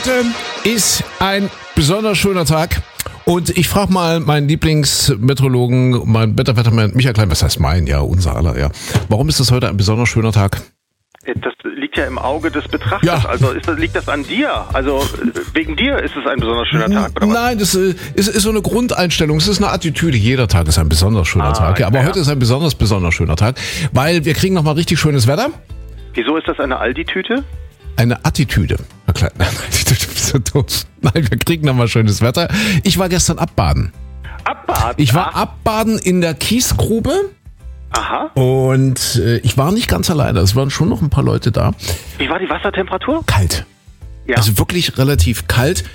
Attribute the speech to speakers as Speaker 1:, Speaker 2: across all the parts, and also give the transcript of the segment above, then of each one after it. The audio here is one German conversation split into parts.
Speaker 1: Heute ist ein besonders schöner Tag und ich frage mal meinen Lieblingsmeteorologen, meinen Wettermann Michael Klein, was heißt mein, ja, unser aller, ja. Warum ist das heute ein besonders schöner Tag?
Speaker 2: Das liegt ja im Auge des Betrachters,
Speaker 1: Ja.
Speaker 2: also liegt das an dir? Also wegen dir ist es ein besonders schöner Tag, oder was?
Speaker 1: Nein, das ist so eine Grundeinstellung, es ist eine Attitüde, jeder Tag ist ein besonders schöner Tag, ja, aber
Speaker 2: ja.
Speaker 1: heute ist ein besonders schöner Tag, weil wir kriegen nochmal richtig schönes Wetter.
Speaker 2: Wieso ist das eine Aldi-Tüte?
Speaker 1: Eine Attitüde. Nein, Attitüde ist so doof. Nein, wir kriegen nochmal schönes Wetter. Ich war gestern abbaden.
Speaker 2: Abbaden?
Speaker 1: Ich war abbaden in der Kiesgrube.
Speaker 2: Aha.
Speaker 1: Und ich war nicht ganz alleine, es waren schon noch ein paar Leute da.
Speaker 2: Wie war die Wassertemperatur?
Speaker 1: Kalt.
Speaker 2: Ja.
Speaker 1: Also wirklich relativ kalt.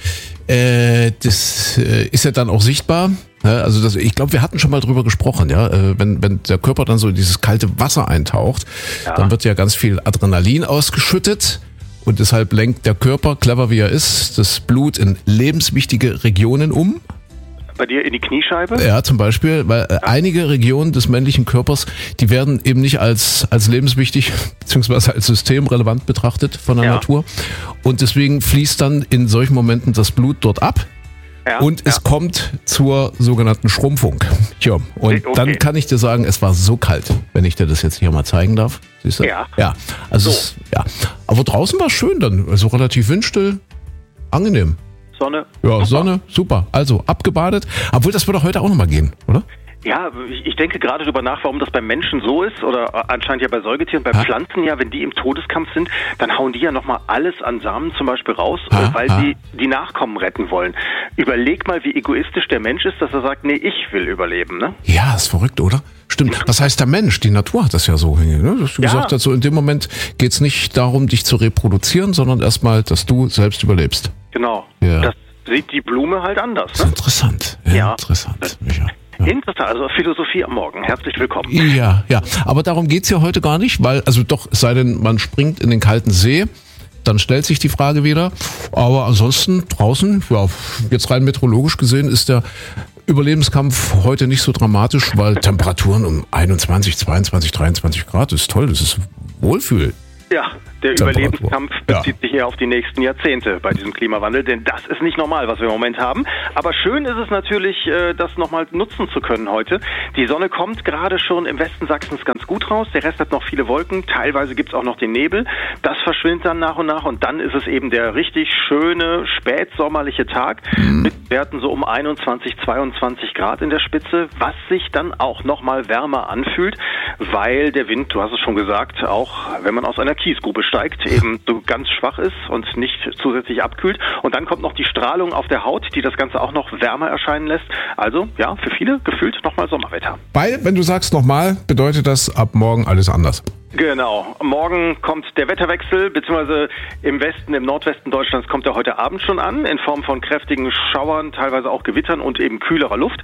Speaker 1: Das ist ja dann auch sichtbar. Ja, also ich glaube, wir hatten schon mal drüber gesprochen, ja. Wenn der Körper dann so in dieses kalte Wasser eintaucht, dann wird ja ganz viel Adrenalin ausgeschüttet. Und deshalb lenkt der Körper, clever wie er ist, das Blut in lebenswichtige Regionen um.
Speaker 2: Bei dir in die Kniescheibe?
Speaker 1: Ja, zum Beispiel, weil einige Regionen des männlichen Körpers, die werden eben nicht als lebenswichtig beziehungsweise als systemrelevant betrachtet von der Natur. Und deswegen fließt dann in solchen Momenten das Blut dort ab.
Speaker 2: Ja,
Speaker 1: Und es kommt zur sogenannten Schrumpfung. Tja, und dann kann ich dir sagen, es war so kalt, wenn ich dir das jetzt hier mal zeigen darf. Siehst du?
Speaker 2: Ja.
Speaker 1: Ja, also
Speaker 2: So.
Speaker 1: Aber draußen war es schön dann, also relativ windstill, angenehm.
Speaker 2: Sonne?
Speaker 1: Ja,
Speaker 2: Super.
Speaker 1: Sonne, super. Also abgebadet. Obwohl, das wird auch heute auch nochmal gehen, oder?
Speaker 2: Ja, ich denke gerade darüber nach, warum das beim Menschen so ist oder anscheinend ja bei Säugetieren, bei Pflanzen ja, wenn die im Todeskampf sind, dann hauen die ja nochmal alles an Samen zum Beispiel raus, weil sie die Nachkommen retten wollen. Überleg mal, wie egoistisch der Mensch ist, dass er sagt, nee, ich will überleben, ne?
Speaker 1: Ja, ist verrückt, oder? Stimmt. Was heißt der Mensch? Die Natur hat das ja so, ne? Dass du gesagt hast, so in dem Moment geht's nicht darum, dich zu reproduzieren, sondern erstmal, dass du selbst überlebst.
Speaker 2: Genau.
Speaker 1: Ja.
Speaker 2: Das sieht die Blume halt anders,
Speaker 1: Das ist
Speaker 2: ne?
Speaker 1: interessant.
Speaker 2: Ja.
Speaker 1: Interessant, Micha. Ja.
Speaker 2: Interessant, also Philosophie am Morgen. Herzlich willkommen.
Speaker 1: Ja, aber darum geht's ja heute gar nicht, weil, also doch, es sei denn, man springt in den kalten See, dann stellt sich die Frage wieder. Aber ansonsten draußen, ja, jetzt rein meteorologisch gesehen, ist der Überlebenskampf heute nicht so dramatisch, weil Temperaturen um 21, 22, 23 Grad ist toll, das ist Wohlfühl.
Speaker 2: Ja, der
Speaker 1: Temperatur.
Speaker 2: Überlebenskampf bezieht sich eher auf die nächsten Jahrzehnte bei diesem Klimawandel, denn das ist nicht normal, was wir im Moment haben. Aber schön ist es natürlich, das nochmal nutzen zu können heute. Die Sonne kommt gerade schon im Westen Sachsens ganz gut raus, der Rest hat noch viele Wolken, teilweise gibt es auch noch den Nebel. Das verschwindet dann nach und nach und dann ist es eben der richtig schöne, spätsommerliche Tag mit Werten so um 21, 22 Grad in der Spitze, was sich dann auch nochmal wärmer anfühlt, weil der Wind, du hast es schon gesagt, auch wenn man aus einer Kiesgrube steigt, eben so ganz schwach ist und nicht zusätzlich abkühlt. Und dann kommt noch die Strahlung auf der Haut, die das Ganze auch noch wärmer erscheinen lässt. Also ja, für viele gefühlt nochmal Sommerwetter.
Speaker 1: Weil, wenn du sagst nochmal, bedeutet das ab morgen alles anders.
Speaker 2: Genau. Morgen kommt der Wetterwechsel, beziehungsweise im Westen, im Nordwesten Deutschlands kommt er heute Abend schon an, in Form von kräftigen Schauern, teilweise auch Gewittern und eben kühlerer Luft.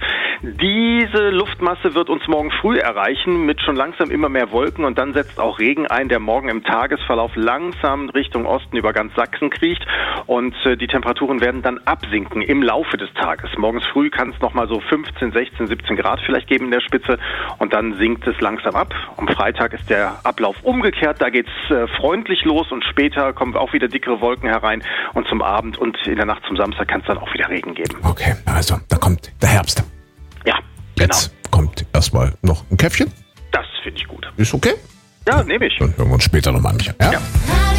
Speaker 2: Diese Luftmasse wird uns morgen früh erreichen, mit schon langsam immer mehr Wolken und dann setzt auch Regen ein, der morgen im Tagesverlauf langsam Richtung Osten über ganz Sachsen kriecht und die Temperaturen werden dann absinken im Laufe des Tages. Morgens früh kann es nochmal so 15, 16, 17 Grad vielleicht geben in der Spitze und dann sinkt es langsam ab. Am Freitag ist der Ablauf umgekehrt, da geht's freundlich los und später kommen auch wieder dickere Wolken herein und zum Abend und in der Nacht zum Samstag kann es dann auch wieder Regen geben.
Speaker 1: Okay, also, da kommt der Herbst.
Speaker 2: Ja, genau.
Speaker 1: Jetzt kommt erstmal noch ein Käffchen.
Speaker 2: Das finde ich gut.
Speaker 1: Ist okay?
Speaker 2: Ja, nehme ich.
Speaker 1: Dann hören wir uns später nochmal, Micha. Ja?
Speaker 2: Ja.